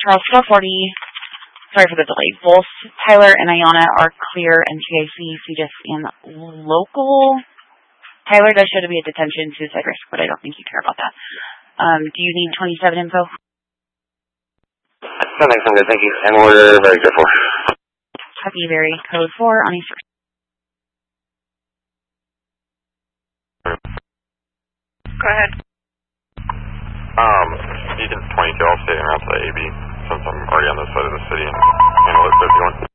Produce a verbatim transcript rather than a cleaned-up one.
Charles, four forty. Sorry for the delay. Both Tyler and Ayana are clear N C I C, C D S, and local. Tyler does show to be at detention, suicide risk, but I don't think you care about that. Um, do you need twenty-seven info? No, thanks, I'm good, thank you. And we're very good for. Copy, very code four on a source. Go ahead. Um, Agent twenty-two, I'll stay around to the A B since I'm already on this side of the city and handle it for everyone.